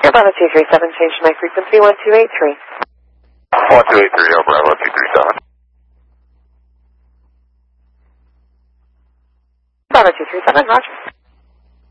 Bravo 237, change my frequency 1283. 1283, oh, Bravo 237. Bravo 237, roger.